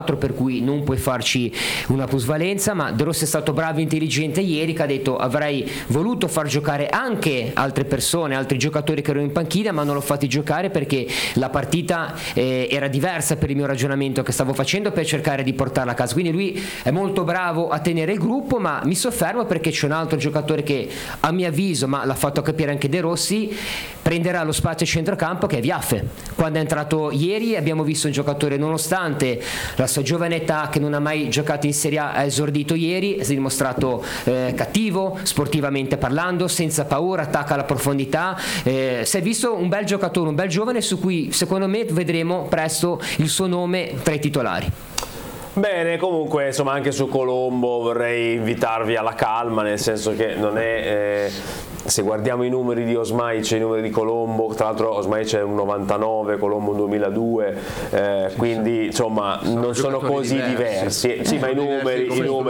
per cui non puoi farci una plusvalenza, ma De Rossi è stato bravo e intelligente ieri, che ha detto avrei voluto far giocare anche altre persone, altri giocatori che erano in panchina, ma non l'ho fatti giocare perché la partita era diversa per il mio ragionamento che stavo facendo per cercare di portarla a casa. Quindi lui è molto bravo a tenere il gruppo, ma mi soffermo perché c'è un altro giocatore che a mio avviso, ma l'ha fatto capire anche De Rossi, prenderà lo spazio a centrocampo, che è Viaffe. Quando è entrato ieri abbiamo visto un giocatore, nonostante la sua giovane età, che non ha mai giocato in Serie A, ha esordito ieri, si è dimostrato cattivo, sportivamente parlando, senza paura, attacca alla profondità, si è visto un bel giocatore, un bel giovane su cui secondo me vedremo presto il suo nome tra i titolari. Bene, comunque insomma anche su Colombo vorrei invitarvi alla calma, nel senso che non è... se guardiamo i numeri di Osmaic e i numeri di Colombo, tra l'altro Osmaic è un 99, Colombo un 2002, quindi insomma non sono così diversi. Sì, ma i numeri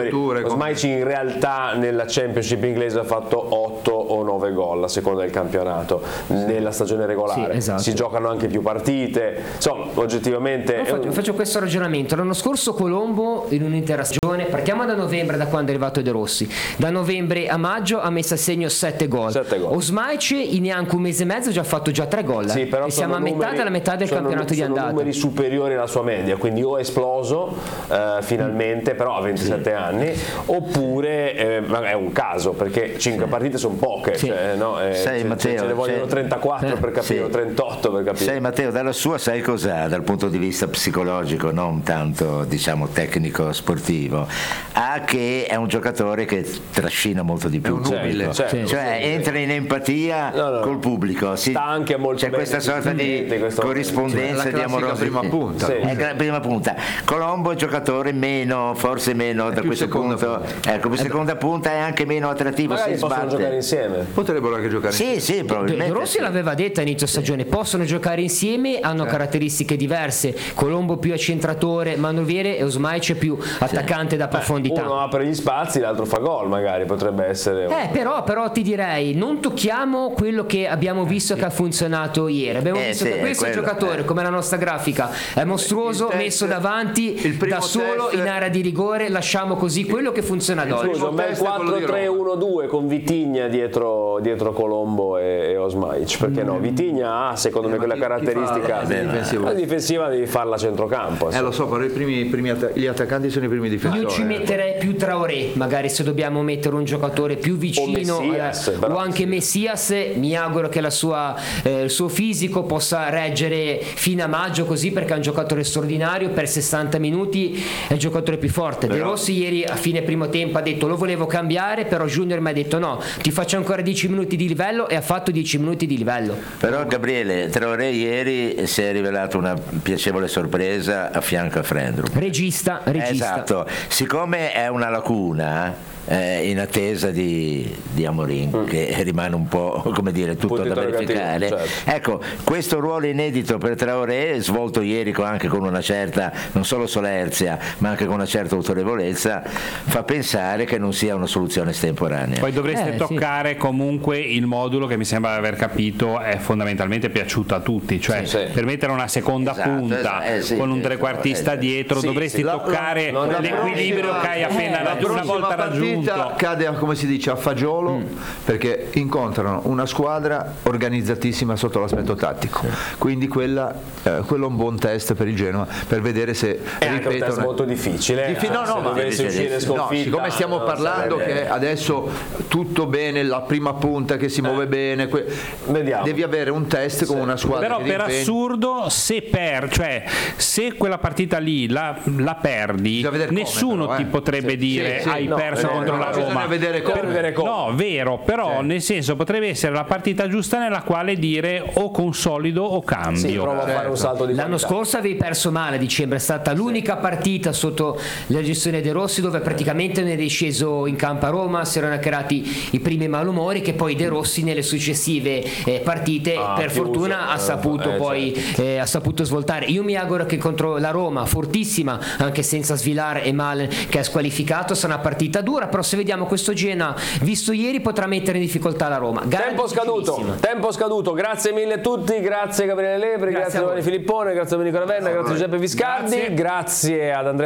Osmaic in realtà nella Championship inglese ha fatto 8 o 9 gol a seconda del campionato nella stagione regolare. Sì, esatto. Si giocano anche più partite, insomma oggettivamente faccio questo ragionamento. L'anno scorso Colombo in un'intera stagione, partiamo da novembre, da quando è arrivato De Rossi, da novembre a maggio ha messo a segno 7 gol. Osmaic in neanche un mese e mezzo ha già fatto 3 gol, sì, però e siamo a metà della metà del campionato di andata. Sono numeri superiori alla sua media, quindi o è esploso finalmente, però a 27 anni, oppure è un caso, perché 5 partite sono poche, cioè, no? Matteo, ce ne vogliono 34 per capire, 38 per capire. Matteo, dalla sua sai cos'ha dal punto di vista psicologico, non tanto diciamo tecnico sportivo, ha che è un giocatore che trascina molto di più il pubblico, cioè entra in empatia col pubblico, sta anche molto c'è questa sorta di corrispondenza di amorosa prima punta. La prima punta. Colombo è un giocatore forse meno da questo punto, più seconda punta, è anche meno attrattivo, magari si possono sbatte. giocare insieme, potrebbero anche giocare insieme. Sì, probabilmente De Rossi l'aveva detto a inizio stagione, possono giocare insieme, hanno caratteristiche diverse, Colombo più accentratore, manovriere, e Osmaic più attaccante da profondità. Uno apre gli spazi, l'altro fa gol, magari potrebbe essere però ti direi, non tocchiamo quello che abbiamo visto che ha funzionato ieri. Abbiamo visto che questo giocatore, come la nostra grafica, è mostruoso, messo davanti da solo in area di rigore, lasciamo così quello che funziona ad oggi. Un bel 4-3-1-2 con Vitigna dietro Colombo e Osmaic, perché no? Vitigna ha secondo me quella caratteristica difensiva, devi farla a centrocampo. Lo so, però gli attaccanti sono i primi difensori. Io ci metterei più Traoré, magari se dobbiamo mettere un giocatore più vicino, o anche Messias. Mi auguro che il suo fisico possa reggere fino a maggio, così, perché è un giocatore straordinario, per 60 minuti è il giocatore più forte. De Rossi ieri a fine primo tempo ha detto lo volevo cambiare, però Junior mi ha detto no, ti faccio ancora 10 minuti di livello, e ha fatto 10 minuti di livello. Però Gabriele, Traoré ieri si è rivelato una piacevole sorpresa a fianco a Frendrup, regista. Esatto, siccome è una lacuna in attesa di Amorim, che rimane un po', come dire, tutto da verificare, ecco, questo ruolo inedito per Traoré, svolto ieri anche con una certa, non solo solerzia, ma anche con una certa autorevolezza, fa pensare che non sia una soluzione estemporanea. Poi dovreste toccare comunque il modulo che mi sembra di aver capito è fondamentalmente piaciuto a tutti, cioè per mettere una seconda punta con un trequartista dietro, dovresti toccare l'equilibrio che hai appena una volta raggiunto. Cade, come si dice, a fagiolo, perché incontrano una squadra organizzatissima sotto l'aspetto tattico, quindi quello è un buon test per il Genoa, per vedere se è anche un test molto difficile. Siccome stiamo parlando che adesso tutto bene, la prima punta che si muove bene, devi avere un test con una squadra. Però per assurdo, se quella partita lì la perdi, nessuno ti potrebbe dire hai perso contro la Roma. No, vero, però nel senso potrebbe essere la partita giusta nella quale dire o consolido o cambio. Prova a fare un salto di L'anno scorso avevi perso male a dicembre, è stata l'unica partita sotto la gestione De Rossi dove praticamente non è sceso in campo a Roma, si erano creati i primi malumori che poi De Rossi nelle successive partite per fortuna ha saputo ha saputo svoltare. Io mi auguro che contro la Roma, fortissima anche senza Svilar e Malen che è squalificato, sarà una partita dura, però se vediamo questo Genoa visto ieri potrà mettere in difficoltà la Roma. Tempo scaduto, grazie mille a tutti, grazie Gabriele Lepri, grazie a Giovanni Filippone, grazie a Domenico Ravenna, grazie a Giuseppe Viscardi, grazie ad Andrea